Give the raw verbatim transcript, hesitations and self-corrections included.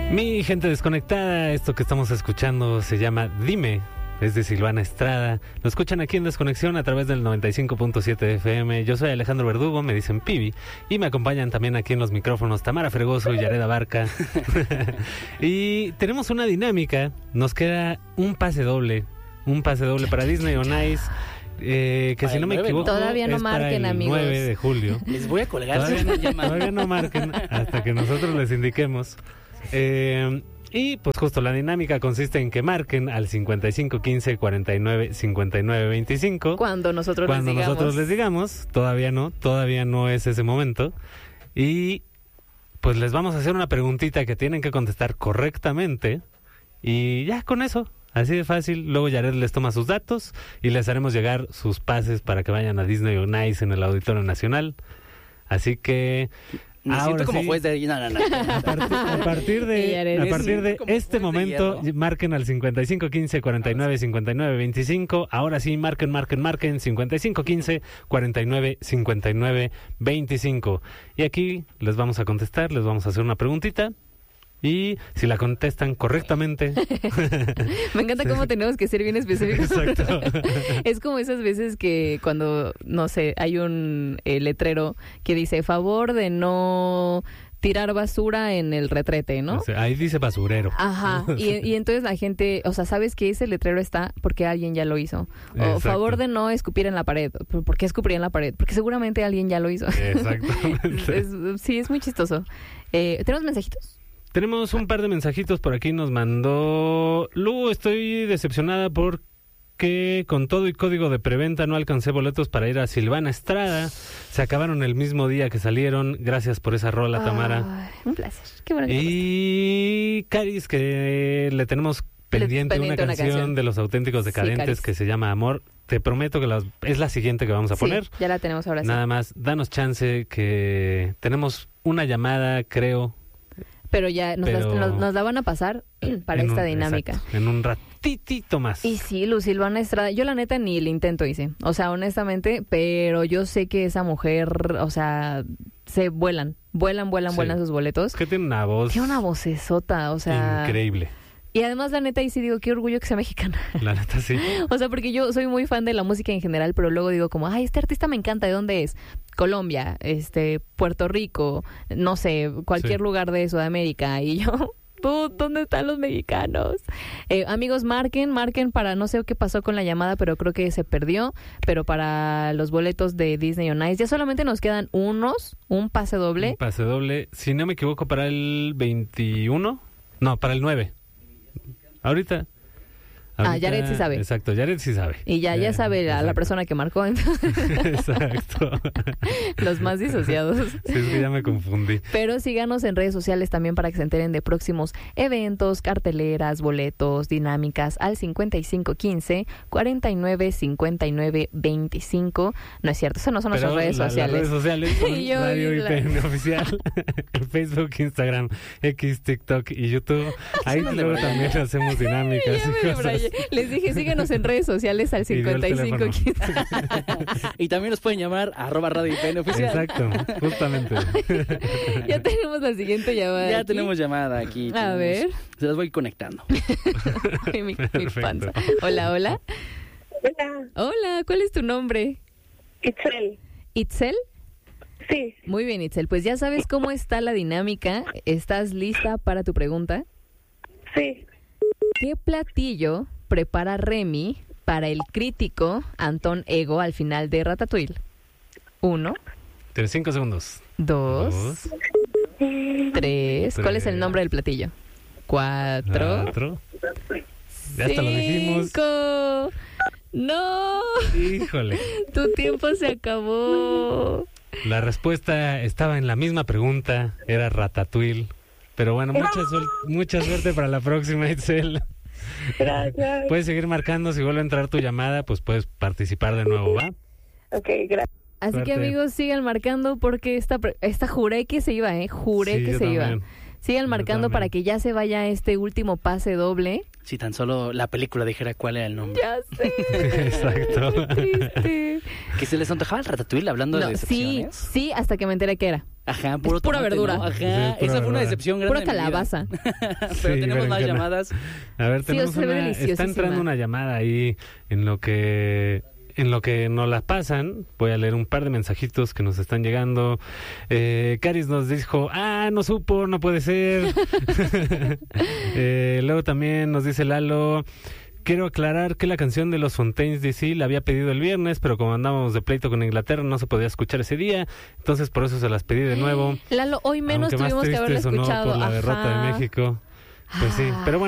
Mi gente desconectada, esto que estamos escuchando se llama Dime, es de Silvana Estrada. Lo escuchan aquí en Desconexión a través del noventa y cinco punto siete F M. Yo soy Alejandro Verdugo, me dicen Pibi, y me acompañan también aquí en los micrófonos Tamara Fregoso y Yareda Barca. Y tenemos una dinámica, nos queda un pase doble, un pase doble para Disney on Ice. Eh, que para si no me nueve, equivoco, todavía no es marquen, para el amigos. nueve de julio. Les voy a colgar. Todavía, una llamada. todavía no marquen hasta que nosotros les indiquemos. Eh, y pues justo la dinámica consiste en que marquen al cincuenta y cinco quince cuarenta y nueve cincuenta y nueve veinticinco. Cuando nosotros Cuando les digamos. nosotros les digamos, todavía no, todavía no es ese momento. Y pues les vamos a hacer una preguntita que tienen que contestar correctamente. Y ya con eso. Así de fácil, luego Yared les toma sus datos y les haremos llegar sus pases para que vayan a Disney on Ice en el Auditorio Nacional. Así que Me ahora siento como sí, juez de... No, no, no. a partir, a partir de, Yared, a es partir de como este juez de momento, hierro. marquen al cincuenta y cinco quince cuarenta y nueve cincuenta y nueve veinticinco. Ahora sí, marquen, marquen, marquen cincuenta y cinco quince cuarenta y nueve cincuenta y nueve veinticinco. Y aquí les vamos a contestar, les vamos a hacer una preguntita. Y si la contestan correctamente... Me encanta cómo tenemos que ser bien específicos. Exacto. Es como esas veces que cuando, no sé, hay un eh, letrero que dice favor de no tirar basura en el retrete, ¿no? O sea, ahí dice basurero. Ajá, y, y entonces la gente, o sea, sabes que ese letrero está porque alguien ya lo hizo. O Exacto. favor de no escupir en la pared. ¿Por qué escupir en la pared? Porque seguramente alguien ya lo hizo. Exactamente. Es- sí, es muy chistoso. Eh, ¿Tenemos mensajitos? Tenemos un par de mensajitos por aquí. Nos mandó Lu, estoy decepcionada porque con todo y código de preventa no alcancé boletos para ir a Silvana Estrada. Se acabaron el mismo día que salieron. Gracias por esa rola, Tamara. Ay, un placer. Qué bueno. que Y Caris, que le tenemos pendiente, pendiente una, una canción canción. de los auténticos Sí, decadentes Caris. que se llama Amor. Te prometo que las- es la siguiente que vamos a Sí, poner. ya la tenemos ahora sí. Nada más, danos chance que tenemos una llamada, creo. Pero ya nos, Pero- las- nos, nos la van a pasar para en esta un- dinámica. exacto, en un ratitito más. Y sí, Lu Silvana Estrada, yo la neta ni el intento hice, o sea, honestamente, pero yo sé que esa mujer, o sea, se vuelan, vuelan, vuelan, Sí. vuelan sus boletos. Es que tiene una voz Tiene una vocesota, o sea... increíble. Y además, la neta, ahí sí digo, qué orgullo que sea mexicana. La neta sí. O sea, porque yo soy muy fan de la música en general, pero luego digo como, ay, este artista me encanta, ¿de dónde es? Colombia, este, Puerto Rico, no sé, cualquier Sí. lugar de Sudamérica. Y yo, "Dude, ¿dónde están los mexicanos?" Eh, amigos, marquen, marquen para, no sé qué pasó con la llamada, pero creo que se perdió. Pero para los boletos de Disney on Ice, ya solamente nos quedan unos, un pase doble. Un pase doble. Si no me equivoco, para el veintiuno. No, para el nueve. Ahorita. Ah, Ahorita- Yared sí sabe. Exacto, Yared sí sabe. Y ya, ya sabe la, la exacto. persona que marcó, entonces, Exacto. los más disociados. Sí, es que ya me confundí. Pero síganos en redes sociales también para que se enteren de próximos eventos, carteleras, boletos, dinámicas al cincuenta y cinco quince cuarenta y nueve cincuenta y nueve veinticinco. No es cierto, eso no son Pero nuestras redes la- las sociales. redes sociales son Y yo, Radio la- I P N Oficial. En Facebook, Instagram, X, TikTok y YouTube. Ahí no le luego brayan. también hacemos dinámicas Ya y me cosas. debrayé. Les dije, síguenos en redes sociales al Y dio el cincuenta y cinco quince. Y también nos pueden llamar a arroba Radio I P N Oficial. Exacto, justamente. Ya tenemos la siguiente llamada. Ya aquí. tenemos llamada aquí. A tenemos- ver. Se las voy conectando. Ay, mi, mi Perfecto. panza. Hola, hola. Hola, Hola, ¿cuál es tu nombre? Itzel. ¿Itzel? Sí, Muy bien, Itzel. Pues ya sabes cómo está la dinámica. ¿Estás lista para tu pregunta? sí. ¿Qué platillo prepara Remy para el crítico Antón Ego al final de Ratatouille? Uno, Tienes cinco segundos. dos, Dos, tres. ¿Cuál es el nombre del platillo? Cuatro, cuatro. Ya hasta lo dijimos. cinco. ¡No! Híjole. Tu tiempo se acabó. La respuesta estaba en la misma pregunta. Era Ratatouille. Pero bueno, mucha, suel- mucha suerte para la próxima, Itzel. Gracias. Puedes seguir marcando. Si vuelve a entrar tu llamada, pues puedes participar de nuevo, ¿va? Ok, gracias. Así Suerte. que amigos, sigan marcando porque esta, pre- esta juré que se iba, ¿eh? Juré Sí, que yo se iba. también. Sigan Yo marcando también. para que ya se vaya este último pase doble. Si tan solo la película dijera cuál era el nombre. Ya sé. Exacto. Qué triste. Que se les antojaba el Ratatouille hablando No, de sí, decepciones. sí, hasta que me enteré que era. Ajá, puro Es pura tomate, verdura. ¿no? Ajá, Sí, pura esa fue verdura. una decepción grande. Pura en mi vida. calabaza. Pero Sí, tenemos más berenjena. llamadas. A ver, Sí, tenemos se ve una, está deliciosísima. entrando una llamada ahí en lo que en lo que nos la pasan. Voy a leer un par de mensajitos que nos están llegando. Eh, Caris nos dijo, ah, no supo, no puede ser. eh, luego también nos dice Lalo, quiero aclarar que la canción de los Fontaines D C la había pedido el viernes, pero como andábamos de pleito con Inglaterra no se podía escuchar ese día, entonces por eso se las pedí de nuevo. Lalo, hoy menos Aunque más tuvimos que triste haberla sonó escuchado. por la derrota Ajá. de México. Pues sí, Ah. pero bueno.